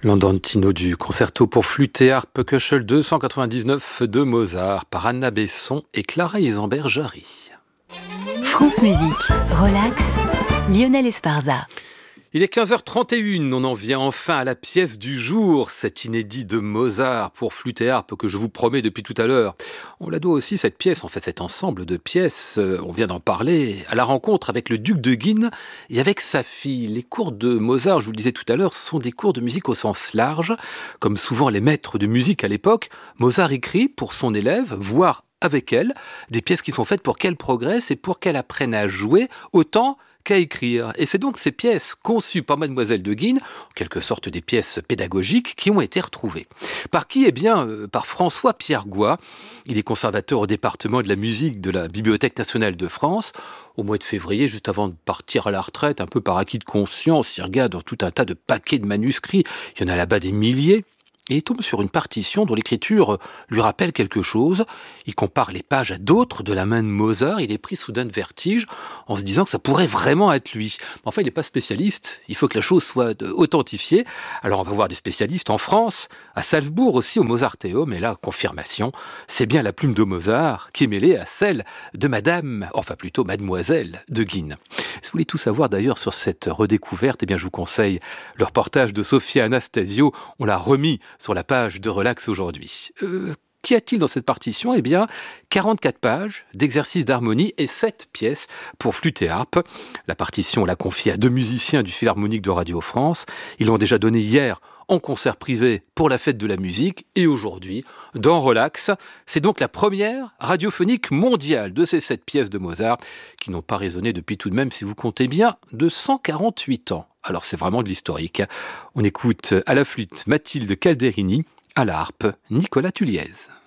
L'andantino du concerto pour flûte et harpe Köchel 299 de Mozart par Anna Besson et Clara Isambert-Jarry. France Musique, relax, Lionel Esparza. Il est 15h31, on en vient enfin à la pièce du jour, cet inédit de Mozart pour flûte et harpe que je vous promets depuis tout à l'heure. On la doit aussi, cette pièce, en fait cet ensemble de pièces, on vient d'en parler, à la rencontre avec le duc de Guine et avec sa fille. Les cours de Mozart, je vous le disais tout à l'heure, sont des cours de musique au sens large. Comme souvent les maîtres de musique à l'époque, Mozart écrit pour son élève, voire avec elle, des pièces qui sont faites pour qu'elle progresse et pour qu'elle apprenne à jouer autant qu'à écrire. Et c'est donc ces pièces conçues par Mademoiselle de Guine, en quelque sorte des pièces pédagogiques, qui ont été retrouvées. Par qui ? Eh bien, par François-Pierre Goy. Il est conservateur au département de la musique de la Bibliothèque nationale de France. Au mois de février, juste avant de partir à la retraite, un peu par acquis de conscience, il regarde dans tout un tas de paquets de manuscrits. Il y en a là-bas des milliers. Et il tombe sur une partition dont l'écriture lui rappelle quelque chose. Il compare les pages à d'autres de la main de Mozart. Il est pris soudain de vertige en se disant que ça pourrait vraiment être lui. Mais enfin, il n'est pas spécialiste. Il faut que la chose soit authentifiée. Alors, on va voir des spécialistes en France, à Salzbourg aussi, au Mozarteum. Et là, confirmation, c'est bien la plume de Mozart qui est mêlée à celle de Madame, enfin plutôt Mademoiselle de Guine. Si vous voulez tout savoir d'ailleurs sur cette redécouverte, eh bien, je vous conseille le reportage de Sophia Anastasio. On l'a remis sur la page de Relax aujourd'hui. Qu'y a-t-il dans cette partition ? Eh bien, 44 pages d'exercices d'harmonie et 7 pièces pour flûte et harpe. La partition, on l'a confiée à 2 musiciens du Philharmonique de Radio France. Ils l'ont déjà donné hier en concert privé pour la fête de la musique et aujourd'hui dans Relax. C'est donc la première radiophonique mondiale de ces 7 pièces de Mozart qui n'ont pas résonné depuis tout de même, si vous comptez bien, 248 ans. Alors c'est vraiment de l'historique. On écoute à la flûte Mathilde Calderini, à la harpe Nicolas Tulliez.